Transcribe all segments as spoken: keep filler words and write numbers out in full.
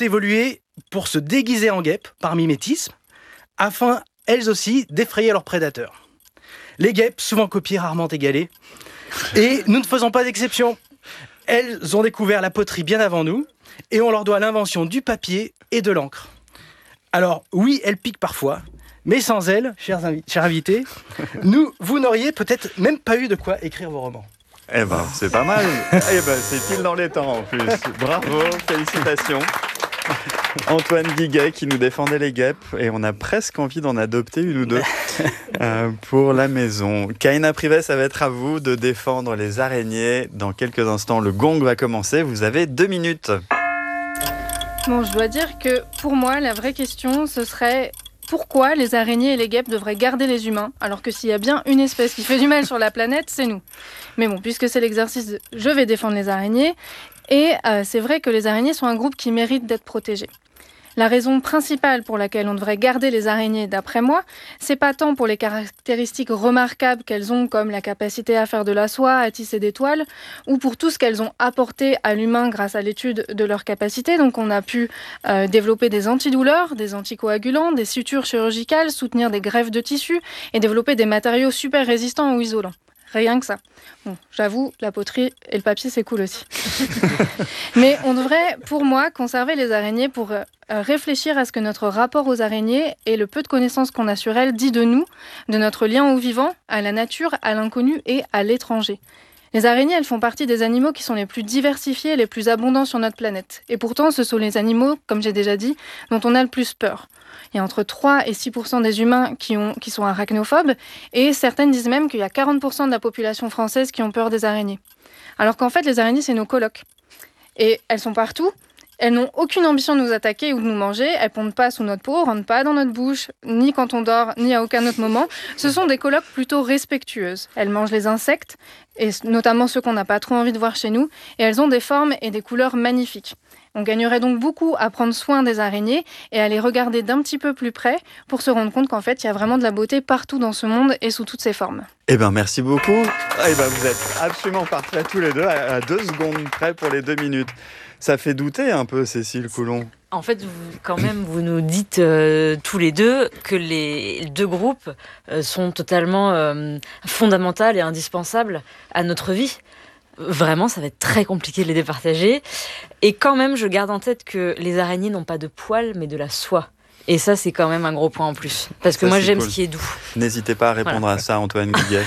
évolué pour se déguiser en guêpes par mimétisme, afin, elles aussi, d'effrayer leurs prédateurs. Les guêpes, souvent copiées, rarement égalées. Et nous ne faisons pas d'exception. Elles ont découvert la poterie bien avant nous, et on leur doit l'invention du papier et de l'encre. Alors, oui, elles piquent parfois, mais sans elles, chers, invi- chers invités, nous, vous n'auriez peut-être même pas eu de quoi écrire vos romans. Eh ben, c'est pas mal. Eh ben, c'est pile dans les temps en plus. Bravo, félicitations. Antoine Guiguet qui nous défendait les guêpes et on a presque envie d'en adopter une ou deux euh, pour la maison. Kaina Privet, ça va être à vous de défendre les araignées. Dans quelques instants, le gong va commencer. Vous avez deux minutes. Bon, je dois dire que pour moi, la vraie question, ce serait pourquoi les araignées et les guêpes devraient garder les humains, alors que s'il y a bien une espèce qui fait du mal sur la planète, c'est nous. Mais bon, puisque c'est l'exercice, de... je vais défendre les araignées. Et euh, c'est vrai que les araignées sont un groupe qui mérite d'être protégé. La raison principale pour laquelle on devrait garder les araignées, d'après moi, c'est pas tant pour les caractéristiques remarquables qu'elles ont, comme la capacité à faire de la soie, à tisser des toiles, ou pour tout ce qu'elles ont apporté à l'humain grâce à l'étude de leurs capacités. Donc on a pu euh, développer des antidouleurs, des anticoagulants, des sutures chirurgicales, soutenir des greffes de tissus et développer des matériaux super résistants ou isolants. Rien que ça. Bon, j'avoue, la poterie et le papier, c'est cool aussi. Mais on devrait, pour moi, conserver les araignées pour euh, réfléchir à ce que notre rapport aux araignées et le peu de connaissances qu'on a sur elles dit de nous, de notre lien au vivant, à la nature, à l'inconnu et à l'étranger. Les araignées, elles font partie des animaux qui sont les plus diversifiés et les plus abondants sur notre planète. Et pourtant, ce sont les animaux, comme j'ai déjà dit, dont on a le plus peur. Il y a entre trois et six pour cent des humains qui, ont, qui sont arachnophobes, et certaines disent même qu'il y a quarante pour cent de la population française qui ont peur des araignées. Alors qu'en fait, les araignées, c'est nos colocs. Et elles sont partout. Elles n'ont aucune ambition de nous attaquer ou de nous manger. Elles pondent pas sous notre peau, rentrent pas dans notre bouche, ni quand on dort, ni à aucun autre moment. Ce sont des colocs plutôt respectueuses. Elles mangent les insectes, et notamment ceux qu'on n'a pas trop envie de voir chez nous, et elles ont des formes et des couleurs magnifiques. On gagnerait donc beaucoup à prendre soin des araignées et à les regarder d'un petit peu plus près pour se rendre compte qu'en fait, il y a vraiment de la beauté partout dans ce monde et sous toutes ses formes. Eh ben, merci beaucoup. Eh ben, vous êtes absolument parfaits tous les deux, à deux secondes près pour les deux minutes. Ça fait douter un peu, Cécile Coulon. En fait, vous, quand même, vous nous dites euh, tous les deux que les deux groupes euh, sont totalement euh, fondamentaux et indispensables à notre vie. Vraiment, ça va être très compliqué de les départager. Et quand même, je garde en tête que les araignées n'ont pas de poils, mais de la soie. Et ça, c'est quand même un gros point en plus. Parce que ça, moi, j'aime cool. Ce qui est doux. N'hésitez pas à répondre voilà. à ça, Antoine Guiguet.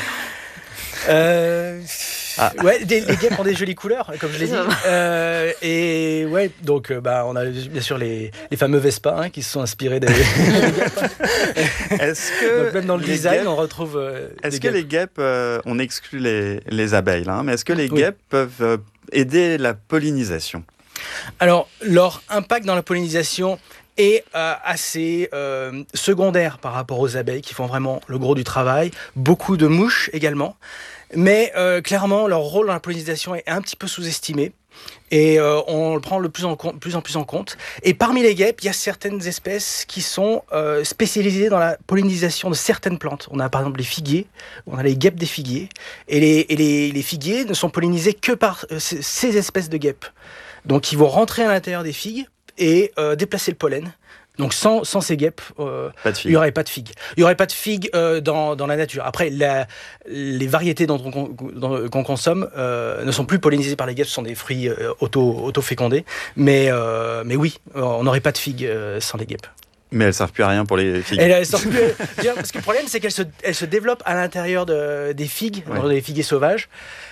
Euh... Ah. Ouais, des, les guêpes ont des jolies couleurs, comme je l'ai dit. Euh, et ouais, donc euh, bah, on a bien sûr les, les fameux Vespa hein, qui se sont inspirés des, des guêpes. Est-ce que donc même dans le les design, guêpes, on retrouve. Euh, est-ce des que guêpes. les guêpes, euh, on exclut les, les abeilles, là, hein, mais est-ce que les Oui. guêpes peuvent euh, aider la pollinisation ? Alors, leur impact dans la pollinisation est euh, assez euh, secondaire par rapport aux abeilles qui font vraiment le gros du travail. Beaucoup de mouches également. Mais euh, clairement, leur rôle dans la pollinisation est un petit peu sous-estimé. Et euh, on le prend de plus en, plus en plus en compte. Et parmi les guêpes, il y a certaines espèces qui sont euh, spécialisées dans la pollinisation de certaines plantes. On a par exemple les figuiers, on a les guêpes des figuiers. Et les, et les, les figuiers ne sont pollinisés que par euh, ces espèces de guêpes. Donc ils vont rentrer à l'intérieur des figues et euh, déplacer le pollen. Donc sans, sans ces guêpes, euh, il n'y aurait pas de figues. Il n'y aurait pas de figues euh, dans, dans la nature. Après, la, les variétés dont on, dont, qu'on consomme euh, ne sont plus pollinisées par les guêpes, ce sont des fruits euh, auto, auto-fécondés. Mais, euh, mais oui, on n'aurait pas de figues euh, sans les guêpes. Mais elles ne servent plus à rien pour les figues. Elles, elles servent plus, parce que le problème, c'est qu'elles se, elles se développent à l'intérieur de, des figues, ouais. dans des figuiers sauvages.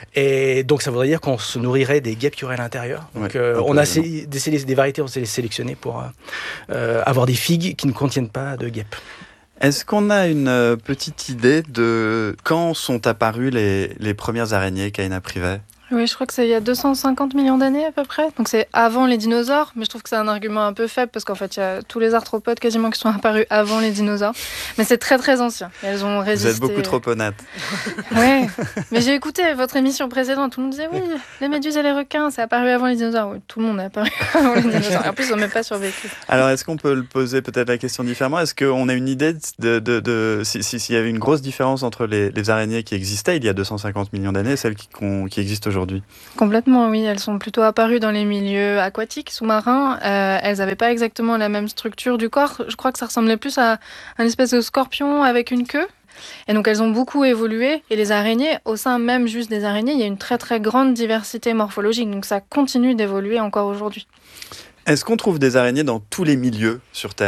Et donc, ça voudrait dire qu'on se nourrirait des guêpes qu'il y aurait à l'intérieur. Donc, ouais, euh, on a des, des, des variétés, on s'est sélectionnées pour euh, avoir des figues qui ne contiennent pas de guêpes. Est-ce qu'on a une petite idée de quand sont apparues les, les premières araignées, Kaina Privet ? Oui, je crois que c'est il y a deux cent cinquante millions d'années à peu près. Donc c'est avant les dinosaures, mais je trouve que c'est un argument un peu faible parce qu'en fait, il y a tous les arthropodes quasiment qui sont apparus avant les dinosaures. Mais c'est très très ancien. Elles ont résisté. Vous êtes beaucoup trop honnête. Ouais, mais j'ai écouté votre émission précédente. Tout le monde disait oui, les méduses et les requins, c'est apparu avant les dinosaures. Oui, tout le monde est apparu avant les dinosaures. En plus, ils n'ont même pas survécu. Alors, est-ce qu'on peut le poser peut-être la question différemment ? Est-ce qu'on a une idée de, de, de s'il si, si y avait une grosse différence entre les, les araignées qui existaient il y a deux cent cinquante millions d'années et celles qui, qui existent aujourd'hui ? aujourd'hui. Complètement, oui. Elles sont plutôt apparues dans les milieux aquatiques, sous-marins. Euh, elles n'avaient pas exactement la même structure du corps. Je crois que ça ressemblait plus à un espèce de scorpion avec une queue. Et donc elles ont beaucoup évolué. Et les araignées, au sein même juste des araignées, il y a une très très grande diversité morphologique. Donc ça continue d'évoluer encore aujourd'hui. Est-ce qu'on trouve des araignées dans tous les milieux sur Terre ?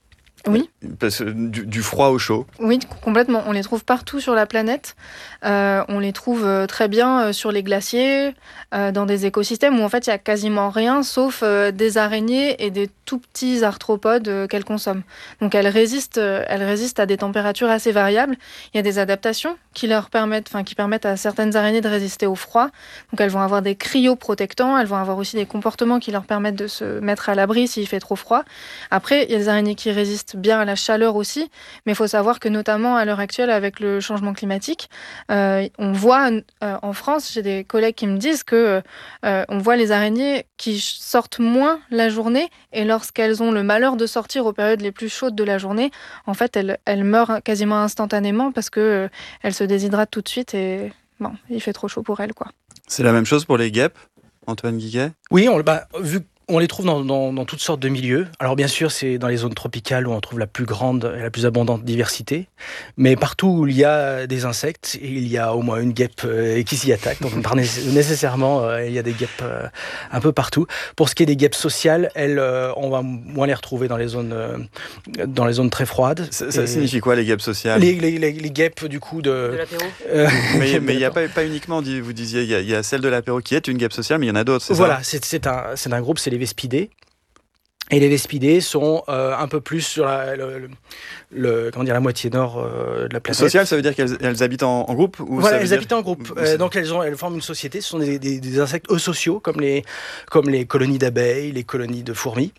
Oui. Parce que du, du froid au chaud. Oui, complètement. On les trouve partout sur la planète. Euh, on les trouve euh, très bien euh, sur les glaciers, euh, dans des écosystèmes où en fait il n'y a quasiment rien sauf euh, des araignées et des tout petits arthropodes euh, qu'elles consomment. Donc elles résistent, euh, elles résistent à des températures assez variables. Il y a des adaptations qui leur permettent, enfin qui permettent à certaines araignées de résister au froid. Donc elles vont avoir des cryoprotectants. Elles vont avoir aussi des comportements qui leur permettent de se mettre à l'abri s'il fait trop froid. Après, il y a des araignées qui résistent bien à la chaleur aussi, mais il faut savoir que notamment à l'heure actuelle avec le changement climatique, euh, on voit euh, en France, j'ai des collègues qui me disent que euh, on voit les araignées qui sortent moins la journée et lorsqu'elles ont le malheur de sortir aux périodes les plus chaudes de la journée, en fait elles, elles meurent quasiment instantanément parce que euh, elles se déshydratent tout de suite et bon, il fait trop chaud pour elles, quoi. C'est la même chose pour les guêpes, Antoine Guiguet ? Oui, on, bah, vu on les trouve dans, dans, dans toutes sortes de milieux. Alors bien sûr, c'est dans les zones tropicales où on trouve la plus grande et la plus abondante diversité. Mais partout où il y a des insectes, il y a au moins une guêpe euh, qui s'y attaque. Donc par nécessairement, euh, il y a des guêpes euh, un peu partout. Pour ce qui est des guêpes sociales, elles, euh, on va moins les retrouver dans les zones, euh, dans les zones très froides. Ça, ça signifie quoi, les guêpes sociales ? les, les, les, les guêpes du coup de... De l'apéro euh, Mais il n'y a pas, pas uniquement, vous disiez, il y, a, il y a celle de l'apéro qui est une guêpe sociale, mais il y en a d'autres, c'est voilà, ça ? c'est, c'est, un, c'est un groupe, c'est les Vespidés. Et les Vespidés sont euh, un peu plus sur la, le, le, le, comment dire, la moitié nord euh, de la planète. Social, ça veut dire qu'elles elles habitent en, en groupe ou Voilà, ça veut elles dire... habitent en groupe. Euh, donc elles, ont, elles forment une société. Ce sont des, des, des insectes eusociaux, comme les, comme les colonies d'abeilles, les colonies de fourmis,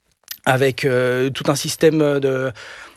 avec euh, tout un système de...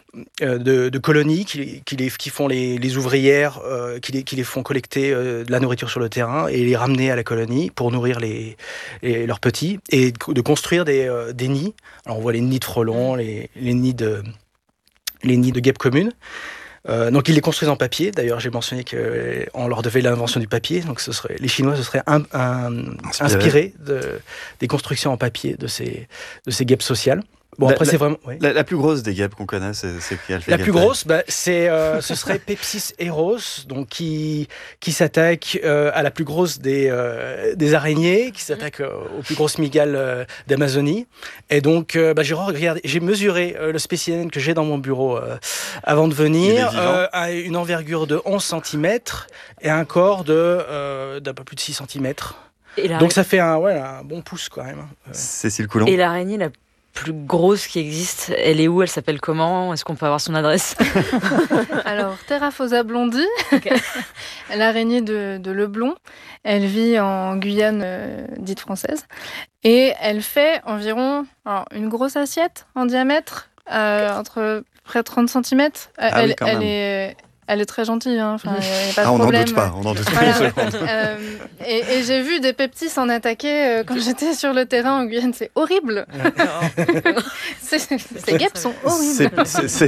De, de colonies qui, qui, les, qui font les, les ouvrières, euh, qui, les, qui les font collecter euh, de la nourriture sur le terrain et les ramener à la colonie pour nourrir les, les, leurs petits et de construire des, euh, des nids. Alors on voit les nids de frelons, les, les, nids, de, les nids de guêpes communes. Euh, donc ils les construisent en papier. D'ailleurs j'ai mentionné qu'on leur devait l'invention du papier. Donc ce serait, les Chinois se seraient un, un, inspirés inspirés de, des constructions en papier de ces, de ces guêpes sociales. Bon, la, après, la, c'est vraiment. Oui. La, la plus grosse des guêpes qu'on connaît, c'est, c'est quelle fait La plus grosse, bah, c'est, euh, ce serait Pepsis eros, donc qui, qui s'attaque euh, à la plus grosse des, euh, des araignées, qui s'attaque euh, aux plus grosses mygales euh, d'Amazonie. Et donc, euh, bah, j'ai regardé, j'ai mesuré euh, le spécimen que j'ai dans mon bureau euh, avant de venir, euh, à une envergure de onze centimètres et un corps de, euh, d'un peu plus de six centimètres. Donc, ça fait un, ouais, un bon pouce quand même. Euh. Cécile Coulon. Et l'araignée, la plus grosse qui existe, elle est où ? Elle s'appelle comment ? Est-ce qu'on peut avoir son adresse ? Alors, Theraphosa blondi, okay. L'araignée de, de Leblon, elle vit en Guyane euh, dite française et elle fait environ alors, une grosse assiette en diamètre, euh, entre près de trente centimètres. Euh, ah elle, oui, quand elle même. est Elle est très gentille, hein. Enfin, y a pas de ah, on n'en problème. doute pas, on n'en doute voilà. pas. euh, et, et j'ai vu des peptis s'en attaquer euh, quand j'étais sur le terrain en Guyane. C'est horrible. c'est, ces guêpes sont horribles. C'est, c'est, c'est...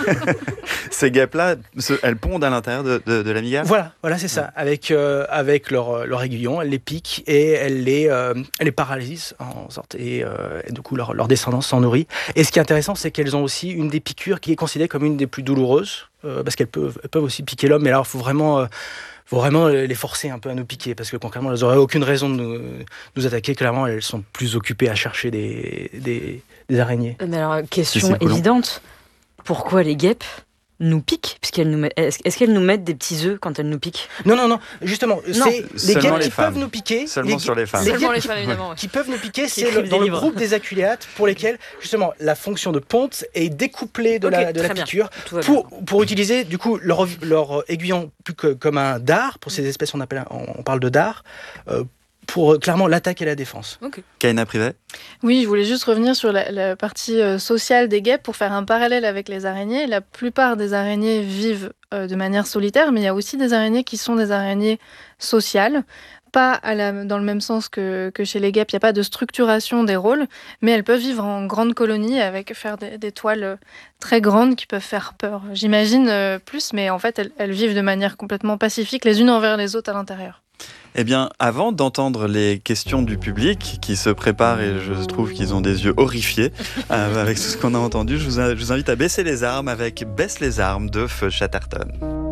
Ces guêpes-là, elles pondent à l'intérieur de, de, de la mygale ? Voilà, voilà, c'est ça. Avec, euh, avec leur, leur aiguillon, elles les piquent et elles les, euh, elles les paralysent en sorte. Et, euh, et du coup, leur, leur descendance s'en nourrit. Et ce qui est intéressant, c'est qu'elles ont aussi une des piqûres qui est considérée comme une des plus douloureuses. Euh, parce qu'elles peuvent, elles peuvent aussi piquer l'homme, mais alors il faut vraiment, euh, faut vraiment les forcer un peu à nous piquer, parce que concrètement, elles n'auraient aucune raison de nous, nous attaquer. Clairement, elles sont plus occupées à chercher des, des, des araignées. Mais alors, question évidente, pourquoi les guêpes nous piquent, puisqu'elles nous mettent, est-ce, est-ce qu'elles nous mettent des petits œufs quand elles nous piquent ? Non, non, non, justement, non. c'est les guêpes les qui femmes. peuvent nous piquer. Seulement les, sur les femmes. Les Seulement guêpes les femmes, évidemment. Qui, qui peuvent nous piquer, Qui c'est le, dans le livres. groupe des aculéates pour lesquels, justement, la fonction de ponte est découplée de okay, la, de la piqûre pour, pour utiliser, du coup, leur, leur aiguillon plus que, comme un dard. Pour ces espèces, on, appelle, on, on parle de dard. Euh, pour clairement l'attaque et la défense. Okay. Kaina Privet ? Oui, je voulais juste revenir sur la, la partie euh, sociale des guêpes pour faire un parallèle avec les araignées. La plupart des araignées vivent euh, de manière solitaire, mais il y a aussi des araignées qui sont des araignées sociales. Pas à la, dans le même sens que, que chez les guêpes, il n'y a pas de structuration des rôles, mais elles peuvent vivre en grande colonie avec faire des, des toiles très grandes qui peuvent faire peur. J'imagine euh, plus, mais en fait, elles, elles vivent de manière complètement pacifique, les unes envers les autres à l'intérieur. Eh bien, avant d'entendre les questions du public qui se préparent, et je trouve qu'ils ont des yeux horrifiés euh, avec tout ce qu'on a entendu, je vous, je vous invite à baisser les armes avec Baisse les armes de Feu Chatterton.